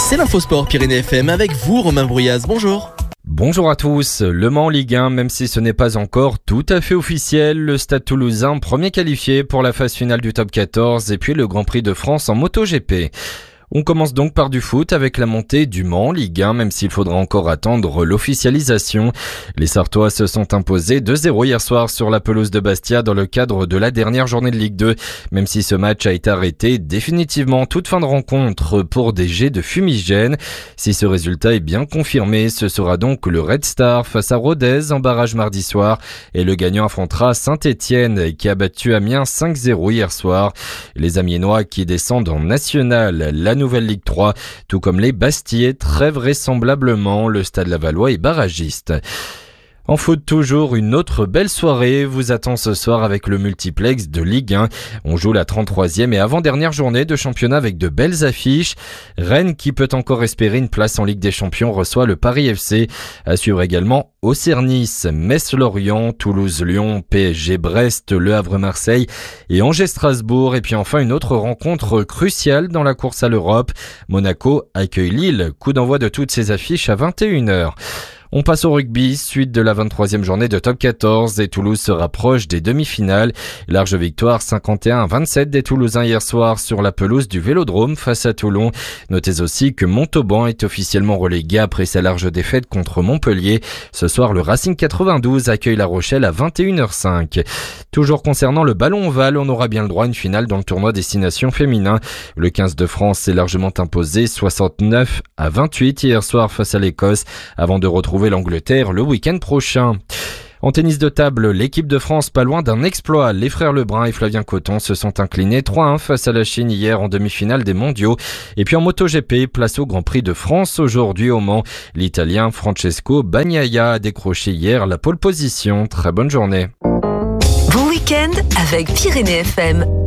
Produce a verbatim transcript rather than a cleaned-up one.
C'est l'Infosport Pyrénées F M avec vous, Romain Brouillaz. Bonjour. Bonjour à tous. Le Mans Ligue un, même si ce n'est pas encore tout à fait officiel, le Stade Toulousain premier qualifié pour la phase finale du top quatorze et puis le Grand Prix de France en MotoGP. On commence donc par du foot avec la montée du Mans Ligue un, même s'il faudra encore attendre l'officialisation. Les Sartois se sont imposés deux zéro hier soir sur la pelouse de Bastia dans le cadre de la dernière journée de Ligue deux, même si ce match a été arrêté définitivement toute fin de rencontre pour des jets de fumigène. Si ce résultat est bien confirmé, ce sera donc le Red Star face à Rodez en barrage mardi soir et le gagnant affrontera Saint-Étienne qui a battu Amiens cinq zéro hier soir. Les Amiénois qui descendent en national, la nouvelle Ligue trois, tout comme les Bastiais, très vraisemblablement, le Stade Lavallois est barragiste. En foot toujours, une autre belle soirée vous attend ce soir avec le multiplex de Ligue un. On joue la trente-troisième et avant-dernière journée de championnat avec de belles affiches. Rennes, qui peut encore espérer une place en Ligue des Champions, reçoit le Paris F C. À suivre également Auxerre-Nice, Metz-Lorient, Toulouse-Lyon, P S G-Brest, Le Havre-Marseille et Angers-Strasbourg. Et puis enfin une autre rencontre cruciale dans la course à l'Europe. Monaco accueille Lille. Coup d'envoi de toutes ces affiches à vingt et une heures. On passe au rugby, suite de la vingt-troisième journée de top quatorze et Toulouse se rapproche des demi-finales. Large victoire cinquante et un à vingt-sept des Toulousains hier soir sur la pelouse du Vélodrome face à Toulon. Notez aussi que Montauban est officiellement relégué après sa large défaite contre Montpellier. Ce soir, le Racing quatre-vingt-douze accueille La Rochelle à vingt et une heures cinq. Toujours concernant le ballon ovale, on aura bien le droit à une finale dans le tournoi Destination Féminin. Le quinze de France s'est largement imposé soixante-neuf à vingt-huit hier soir face à l'Écosse avant de retrouver l'Angleterre le week-end prochain. En tennis de table, l'équipe de France pas loin d'un exploit. Les frères Lebrun et Flavien Coton se sont inclinés trois un face à la Chine hier en demi-finale des mondiaux. Et puis en MotoGP, place au Grand Prix de France aujourd'hui au Mans. L'Italien Francesco Bagnaia a décroché hier la pole position. Très bonne journée. Bon week-end avec Pyrénées F M.